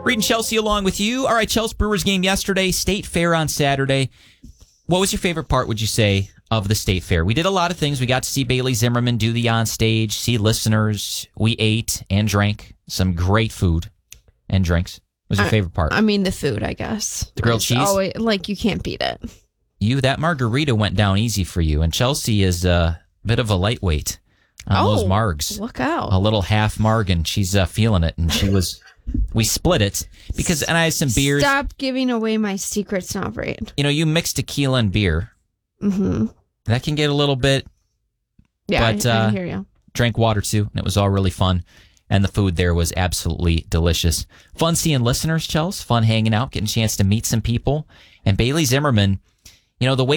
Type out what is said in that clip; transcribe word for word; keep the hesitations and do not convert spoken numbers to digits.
Reed and Chelsea along with you. All right, Chelsea Brewers game yesterday, State Fair on Saturday. What was your favorite part, would you say, of the State Fair? We did a lot of things. We got to see Bailey Zimmerman do the on-stage, see listeners. We ate and drank some great food and drinks. What was your I, favorite part? I mean, the food, I guess. The grilled It's cheese? Always, like, you can't beat it. You, that margarita went down easy for you, and Chelsea is a bit of a lightweight on oh, those margs. Look out. A little half marg, and she's uh, feeling it, and she was... We split it because, and I had some beers. Stop giving away my secrets, not right. You know, you mix tequila and beer. Mm-hmm. That can get a little bit. Yeah, but, I, I uh, hear you. Drank water too, and it was all really fun. And the food there was absolutely delicious. Fun seeing listeners, Chels. Fun hanging out, getting a chance to meet some people. And Bailey Zimmerman, you know, the way